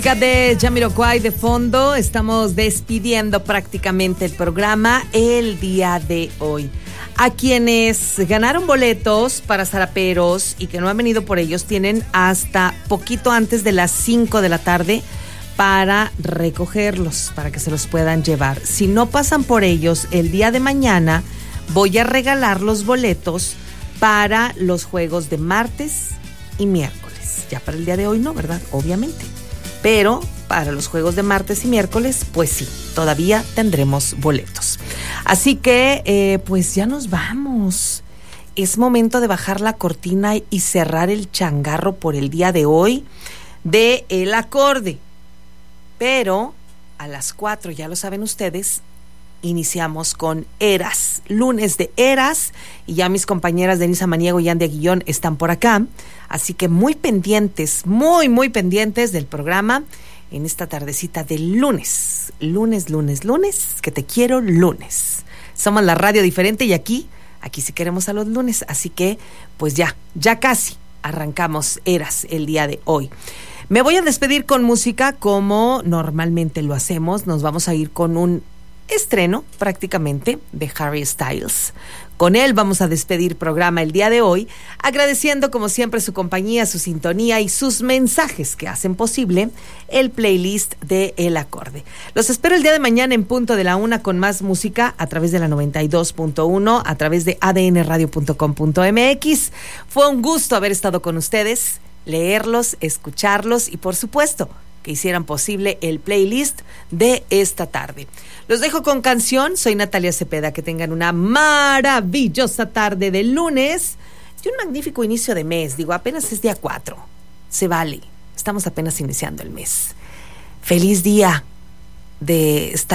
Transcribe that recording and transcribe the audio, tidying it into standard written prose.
De Jamiroquai de fondo, estamos despidiendo prácticamente el programa el día de hoy. A quienes ganaron boletos para zaraperos y que no han venido por ellos, tienen hasta poquito antes de las 5 de la tarde para recogerlos, para que se los puedan llevar. Si no pasan por ellos el día de mañana, voy a regalar los boletos para los juegos de martes y miércoles. Ya para el día de hoy no, ¿verdad? Obviamente. Pero para los juegos de martes y miércoles, pues sí, todavía tendremos boletos. Así que, pues ya nos vamos. Es momento de bajar la cortina y cerrar el changarro por el día de hoy de El Acorde. Pero a las 4, ya lo saben ustedes, iniciamos con Eras, lunes de Eras, y ya mis compañeras Denisa Maniego y Andy Aguillón están por acá, así que muy pendientes, muy pendientes del programa en esta tardecita de lunes, que te quiero lunes. Somos la radio diferente y aquí sí queremos a los lunes, así que pues ya casi arrancamos Eras el día de hoy. Me voy a despedir con música como normalmente lo hacemos, nos vamos a ir con un estreno prácticamente de Harry Styles. Con él vamos a despedir programa el día de hoy, agradeciendo como siempre su compañía, su sintonía y sus mensajes que hacen posible el playlist de El Acorde. Los espero el día de mañana en punto de la 1 con más música a través de la 92.1, a través de adnradio.com.mx. Fue un gusto haber estado con ustedes, leerlos, escucharlos y por supuesto que hicieran posible el playlist de esta tarde. Los dejo con canción, soy Natalia Cepeda, que tengan una maravillosa tarde de lunes y un magnífico inicio de mes, apenas es día 4, se vale, estamos apenas iniciando el mes. Feliz día de estar